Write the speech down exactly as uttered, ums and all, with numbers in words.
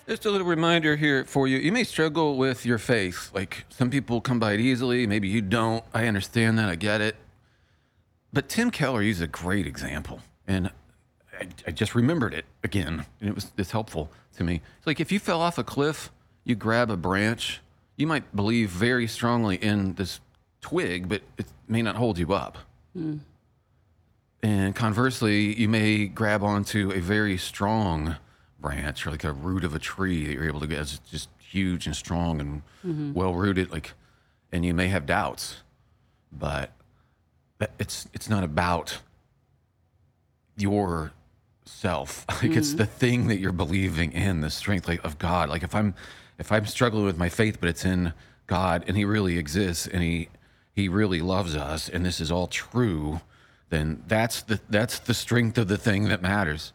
Just a little reminder here for you. You may struggle with your faith. Like some people come by it easily, maybe you don't. I understand that. I get it. But Tim Keller used a great example, and I, I just remembered it again, and it was it's helpful to me. It's like if you fell off a cliff, you grab a branch, you might believe very strongly in this twig, but it may not hold you up. Mm. And conversely, you may grab onto a very strong branch or like a root of a tree that you're able to get. It's just huge and strong and Mm-hmm. well rooted. Like, and you may have doubts, but that- it's it's not about your self. Like it's Mm. the thing that you're believing in, the strength like of God. Like if I'm if I'm struggling with my faith, but it's in God and He really exists and He He really loves us and this is all true, then that's the that's the strength of the thing that matters.